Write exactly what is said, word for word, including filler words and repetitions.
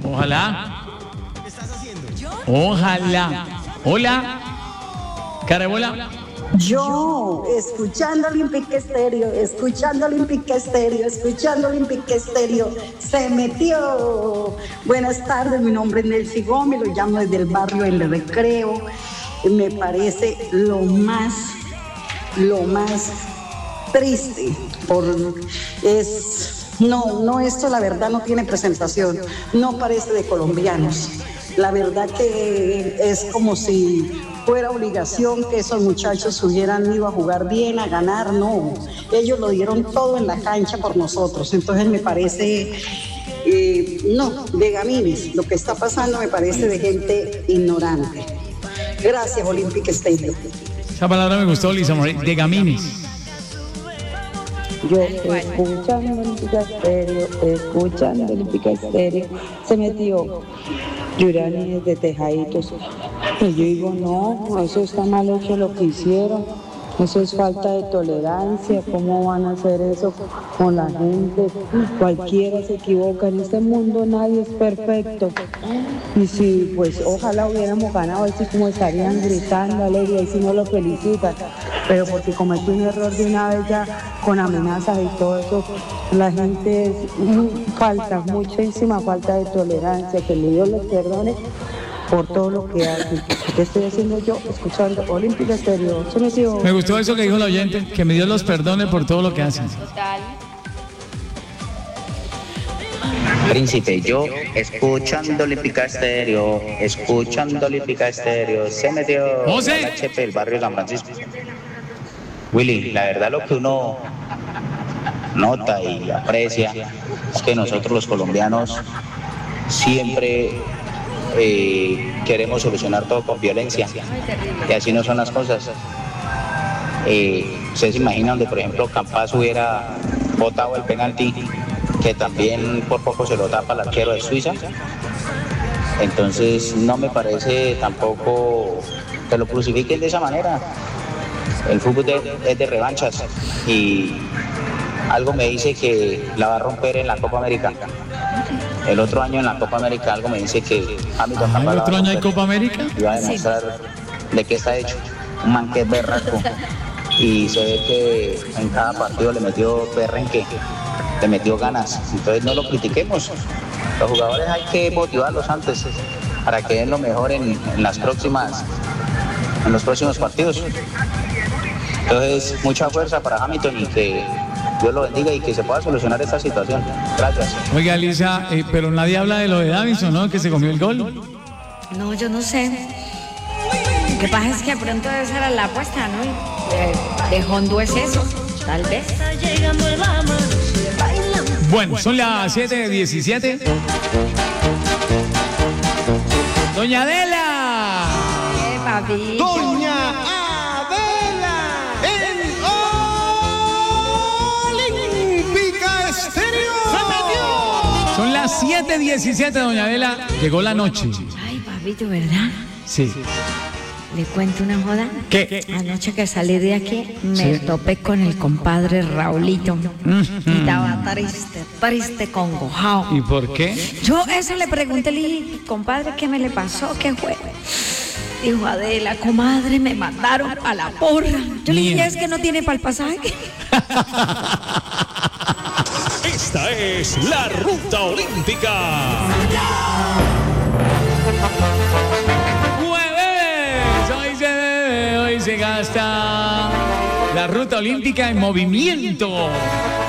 Ojalá. Ojalá. Hola. Carebola. Yo, escuchando Olímpica Estéreo, escuchando Olímpica Estéreo, escuchando Olímpica Estéreo, se metió. Buenas tardes, mi nombre es Nelcy Gómez, lo llamo desde el barrio El Recreo. Me parece lo más, lo más triste, por, es, no, no, esto la verdad no tiene presentación, no parece de colombianos. La verdad que es como si fuera obligación que esos muchachos hubieran ido a jugar bien, a ganar, no. Ellos lo dieron todo en la cancha por nosotros, entonces me parece, eh, no, de gamines. Lo que está pasando me parece de gente ignorante. Gracias, Olympic Stadium. Esa palabra me gustó, Lisa Marie, de gamines. Yo escuchando Olímpica Estéreo, escuchando Olímpica Estéreo, se metió Yurani desde Tejaditos. Pues yo digo, no, eso está mal hecho lo que hicieron, eso es falta de tolerancia, ¿cómo van a hacer eso con la gente? Cualquiera se equivoca, en este mundo nadie es perfecto. Y si, pues, ojalá hubiéramos ganado, así como estarían gritando alegre, y si no lo felicitan. Pero porque cometió un error de una vez ya con amenazas y todo eso, la gente es, falta, muchísima falta de tolerancia, que Dios les perdone por todo lo que hacen. ¿Qué estoy haciendo yo? Escuchando Olímpica Estéreo. Me gustó eso que dijo el oyente, que mi Dios los perdone por todo lo que hacen. Total. Príncipe, yo escuchando Olímpica Estéreo, escuchando Olímpica Estéreo, se metió José. el H P del barrio San Francisco. Willy, la verdad lo que uno nota y aprecia es que nosotros los colombianos siempre eh, queremos solucionar todo con violencia, y así no son las cosas. Eh, ¿Ustedes se imaginan donde, por ejemplo, Campas hubiera botado el penalti, que también por poco se lo tapa el arquero de Suiza? Entonces no me parece tampoco que lo crucifiquen de esa manera. El fútbol de, es de revanchas, y algo me dice que la va a romper en la Copa América. El otro año en la Copa América algo me dice que Hamilton Ah, ¿el otro año hay Copa América? Y va a demostrar sí. de qué está hecho. Un man que es berraco, y se ve que en cada partido le metió perrenque, le metió ganas. Entonces no lo critiquemos. Los jugadores hay que motivarlos antes para que den lo mejor en, en las próximas, en los próximos partidos. Entonces, mucha fuerza para Hamilton, y que Dios lo bendiga y que se pueda solucionar esta situación. Gracias. Oiga, Lisa, eh, pero nadie habla de lo de Davinson, ¿no? Que se comió el gol. No, yo no sé. Lo que pasa es que de pronto esa era la apuesta, ¿no? Y de, de Hondo es eso, tal vez. Bueno, son las siete diecisiete. Doña Adela. ¡Qué papito! Doña Adela en Olímpica Estéreo. Son las siete diecisiete, doña Adela. Llegó la noche. Ay, papito, ¿verdad? Sí. ¿Le cuento una joda? ¿Qué? Anoche que salí de aquí, me Sí. topé con el compadre Raulito. Mm. Y estaba triste, triste, congojado. ¿Y por qué? Yo eso le pregunté, le dije, compadre, ¿qué me le pasó? ¿Qué fue? Dijo, Adela, comadre, me mandaron a la porra. Yo le dije, Mía. es que no tiene para el pasaje. Esta es la Ruta Olímpica. ¡Jueves! Hoy se bebe, hoy se gasta. La Ruta Olímpica en movimiento.